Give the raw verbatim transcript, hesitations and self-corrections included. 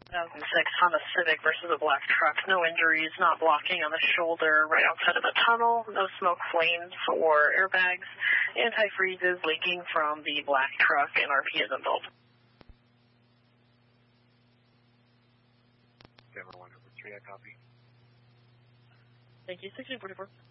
two thousand six Honda Civic versus a black truck. No injuries, not blocking on the shoulder right outside of the tunnel. No smoke flames or airbags. Antifreeze is leaking from the black truck and R P is involved. Denver one over three, I copy. Thank you, sixteen forty-four.